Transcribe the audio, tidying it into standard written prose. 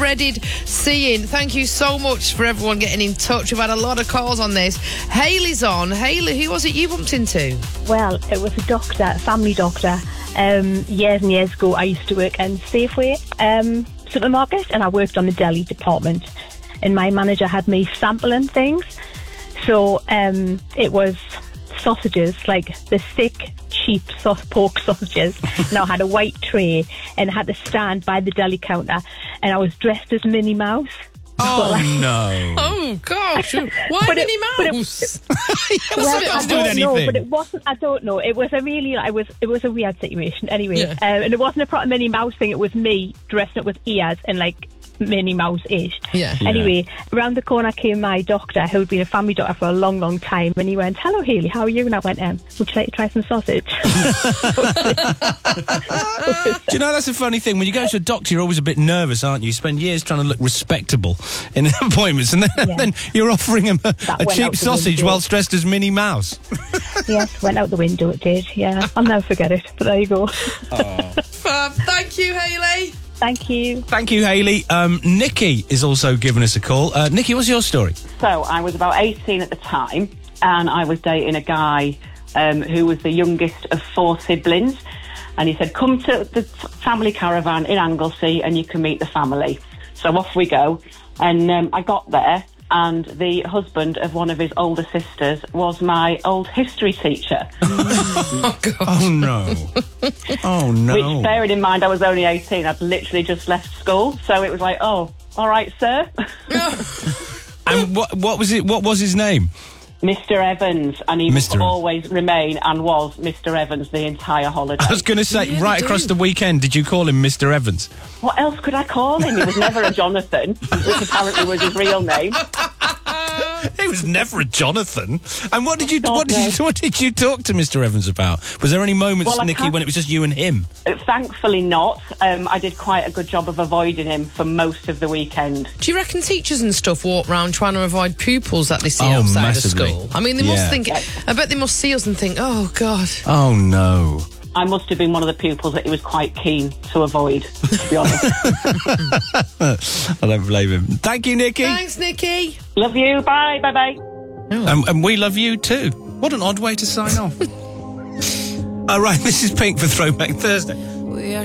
dreaded seeing. Thank you so much for everyone getting in touch. We've had a lot of calls on this. Hayley's on. Hayley, who was it you bumped into? Well, it was a doctor, a family doctor. Years and years ago, I used to work in Safeway supermarket, and I worked on the deli department. And my manager had me sampling things. So it was sausages, like the thick, cheap pork sausages. And I had a white tray and I had to stand by the deli counter, and I was dressed as Minnie Mouse. Oh, no. Oh, gosh. Why Minnie Mouse? I don't know, but it wasn't, I don't know. It was a really, it was a weird situation anyway. Yeah. And it wasn't a proper Minnie Mouse thing. It was me dressing up with ears and like Minnie Mouse-ish. Yeah. Anyway, around the corner came my doctor, who had been a family doctor for a long, long time, and he went, "Hello, Hayley, how are you?" And I went, "Would you like to try some sausage?" Do you know, that's a funny thing. When you go to a doctor, you're always a bit nervous, aren't you? You spend years trying to look respectable in appointments, and then you're offering him a cheap sausage whilst dressed as Minnie Mouse. Yes, went out the window, it did, yeah. I'll never forget it, but there you go. Fab. Thank you, Hayley. Thank you. Thank you, Hayley. Nikki is also giving us a call. Nikki, what's your story? So I was about 18 at the time, and I was dating a guy who was the youngest of 4 siblings. And he said, "Come to the family caravan in Anglesey and you can meet the family." So off we go. And I got there, and the husband of one of his older sisters was my old history teacher. Oh, God. Oh, no. Oh, no. Which, bearing in mind I was only 18, I'd literally just left school. So it was like, "Oh, all right, sir." And what was it? What was his name? Mr. Evans, and he would always remain and was Mr. Evans the entire holiday. I was going to say, right across the weekend, did you call him Mr. Evans? What else could I call him? He was never a Jonathan, which apparently was his real name. He was never a Jonathan. And what did you talk to Mr. Evans about? Was there any moments, Nikki, when it was just you and him? Thankfully not. I did quite a good job of avoiding him for most of the weekend. Do you reckon teachers and stuff walk around trying to avoid pupils that they see outside massively. of school? I mean, they must think... I bet they must see us and think, "Oh, God." Oh, no. I must have been one of the pupils that he was quite keen to avoid, to be honest. I don't blame him. Thank you, Nikki. Thanks, Nikki. Love you. Bye. Bye-bye. And we love you too. What an odd way to sign off. All right, this is Pink for Throwback Thursday.